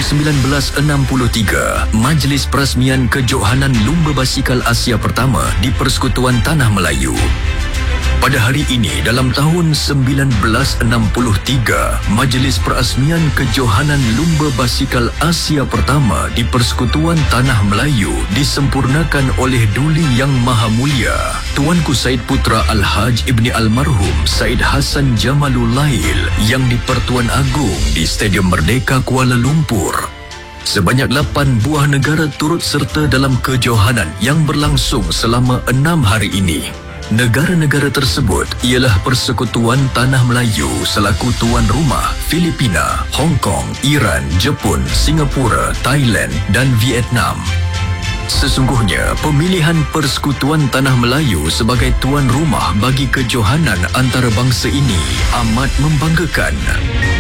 1963, Majlis Perasmian Kejohanan Lumba Basikal Asia pertama di Persekutuan Tanah Melayu. Pada hari ini, dalam tahun 1963, Majlis Perasmian Kejohanan Lumba Basikal Asia pertama di Persekutuan Tanah Melayu disempurnakan oleh Duli Yang Maha Mulia, Tuanku Said Putra Al-Haj Ibni Almarhum Said Hassan Jamalul Lail yang di-Pertuan Agong di Stadium Merdeka Kuala Lumpur. Sebanyak 8 buah negara turut serta dalam kejohanan yang berlangsung selama 6 hari ini. Negara-negara tersebut ialah Persekutuan Tanah Melayu selaku tuan rumah, Filipina, Hong Kong, Iran, Jepun, Singapura, Thailand dan Vietnam. Sesungguhnya, pemilihan Persekutuan Tanah Melayu sebagai tuan rumah bagi kejohanan antarabangsa ini amat membanggakan.